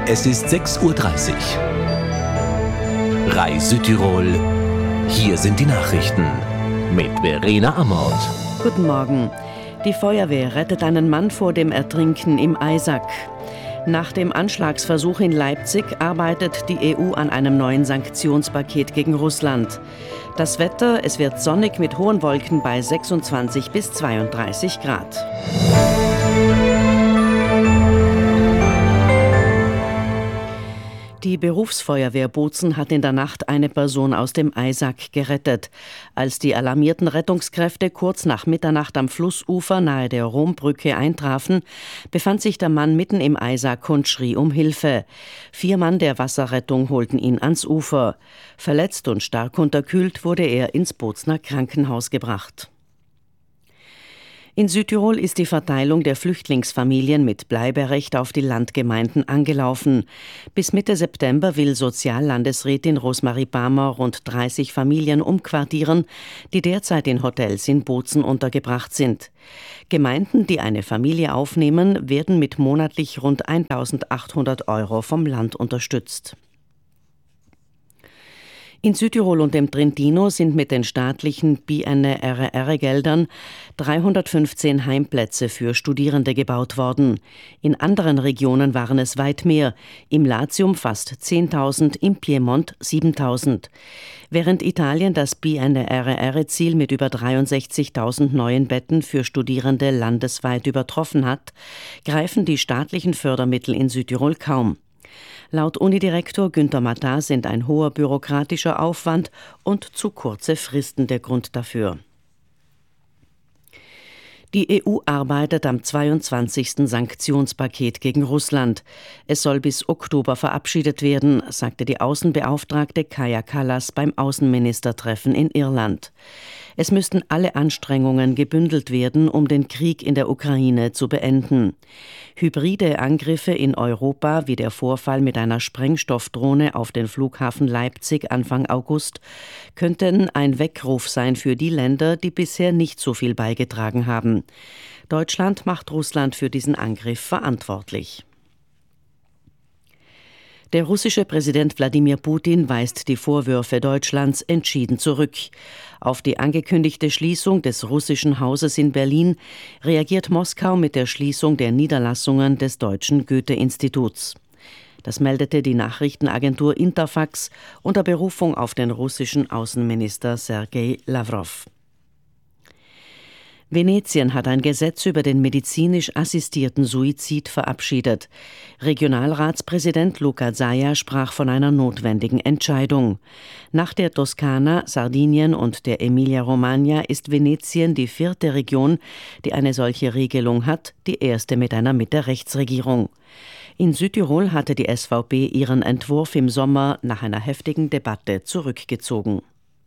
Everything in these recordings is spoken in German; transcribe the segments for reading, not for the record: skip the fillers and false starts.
Es ist 6:30 Uhr. RAI Südtirol. Hier sind die Nachrichten mit Verena Amort. Guten Morgen. Die Feuerwehr rettet einen Mann vor dem Ertrinken im Eisack. Nach dem Anschlagsversuch in Leipzig arbeitet die EU an einem neuen Sanktionspaket gegen Russland. Das Wetter, es wird sonnig mit hohen Wolken bei 26 bis 32 Grad. Die Berufsfeuerwehr Bozen hat in der Nacht eine Person aus dem Eisack gerettet. Als die alarmierten Rettungskräfte kurz nach Mitternacht am Flussufer nahe der Rombrücke eintrafen, befand sich der Mann mitten im Eisack und schrie um Hilfe. 4 Mann der Wasserrettung holten ihn ans Ufer. Verletzt und stark unterkühlt wurde er ins Bozener Krankenhaus gebracht. In Südtirol ist die Verteilung der Flüchtlingsfamilien mit Bleiberecht auf die Landgemeinden angelaufen. Bis Mitte September will Soziallandesrätin Rosmarie Barmer rund 30 Familien umquartieren, die derzeit in Hotels in Bozen untergebracht sind. Gemeinden, die eine Familie aufnehmen, werden mit monatlich rund 1.800 € vom Land unterstützt. In Südtirol und dem Trentino sind mit den staatlichen BNRR-Geldern 315 Heimplätze für Studierende gebaut worden. In anderen Regionen waren es weit mehr, im Latium fast 10.000, im Piemont 7.000. Während Italien das BNRR-Ziel mit über 63.000 neuen Betten für Studierende landesweit übertroffen hat, greifen die staatlichen Fördermittel in Südtirol kaum. Laut Unidirektor Günther Matar sind ein hoher bürokratischer Aufwand und zu kurze Fristen der Grund dafür. Die EU arbeitet am 22. Sanktionspaket gegen Russland. Es soll bis Oktober verabschiedet werden, sagte die Außenbeauftragte Kaja Kallas beim Außenministertreffen in Irland. Es müssten alle Anstrengungen gebündelt werden, um den Krieg in der Ukraine zu beenden. Hybride Angriffe in Europa, wie der Vorfall mit einer Sprengstoffdrohne auf den Flughafen Leipzig Anfang August, könnten ein Weckruf sein für die Länder, die bisher nicht so viel beigetragen haben. Deutschland macht Russland für diesen Angriff verantwortlich. Der russische Präsident Wladimir Putin weist die Vorwürfe Deutschlands entschieden zurück. Auf die angekündigte Schließung des russischen Hauses in Berlin reagiert Moskau mit der Schließung der Niederlassungen des Deutschen Goethe-Instituts. Das meldete die Nachrichtenagentur Interfax unter Berufung auf den russischen Außenminister Sergei Lawrow. Venetien hat ein Gesetz über den medizinisch assistierten Suizid verabschiedet. Regionalratspräsident Luca Zaia sprach von einer notwendigen Entscheidung. Nach der Toskana, Sardinien und der Emilia-Romagna ist Venetien die 4. Region, die eine solche Regelung hat, die erste mit einer Mitte-Rechts-Regierung. In Südtirol hatte die SVP ihren Entwurf im Sommer nach einer heftigen Debatte zurückgezogen.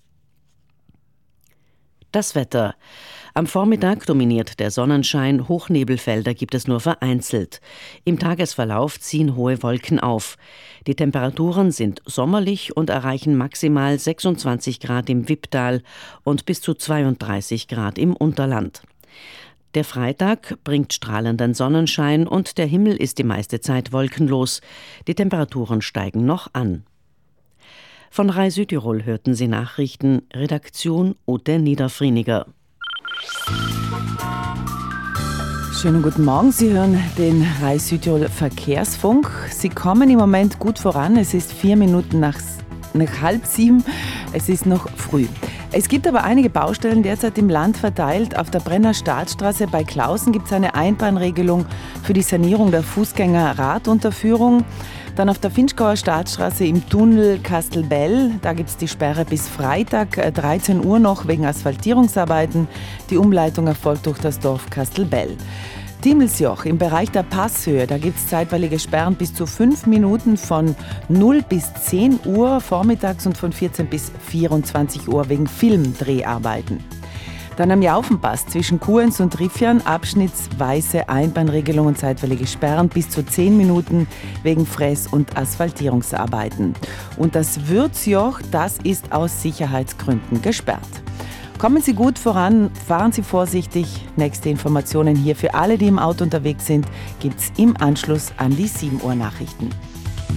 Das Wetter. Am Vormittag dominiert der Sonnenschein, Hochnebelfelder gibt es nur vereinzelt. Im Tagesverlauf ziehen hohe Wolken auf. Die Temperaturen sind sommerlich und erreichen maximal 26 Grad im Wipptal und bis zu 32 Grad im Unterland. Der Freitag bringt strahlenden Sonnenschein und der Himmel ist die meiste Zeit wolkenlos. Die Temperaturen steigen noch an. Von RAI Südtirol hörten Sie Nachrichten, Redaktion Ute Niederfrieniger. Schönen guten Morgen, Sie hören den RAI Südtirol Verkehrsfunk. Sie kommen im Moment gut voran, es ist 4 Minuten nach 6:30, es ist noch früh. Es gibt aber einige Baustellen derzeit im Land verteilt. Auf der Brenner Staatsstraße bei Klausen gibt es eine Einbahnregelung für die Sanierung der Fußgänger-Radunterführung. Dann auf der Finchgauer Staatsstraße im Tunnel Kastelbell, da gibt es die Sperre bis Freitag 13 Uhr noch wegen Asphaltierungsarbeiten. Die Umleitung erfolgt durch das Dorf Kastelbell. Timmelsjoch im Bereich der Passhöhe, da gibt es zeitweilige Sperren bis zu 5 Minuten von 0 bis 10 Uhr vormittags und von 14 bis 24 Uhr wegen Filmdreharbeiten. Dann am Jaufenpass zwischen Kuens und Riffian abschnittsweise Einbahnregelung und zeitweilige Sperren bis zu 10 Minuten wegen Fräs- und Asphaltierungsarbeiten. Und das Würzjoch, das ist aus Sicherheitsgründen gesperrt. Kommen Sie gut voran, fahren Sie vorsichtig. Nächste Informationen hier für alle, die im Auto unterwegs sind, gibt's im Anschluss an die 7 Uhr Nachrichten.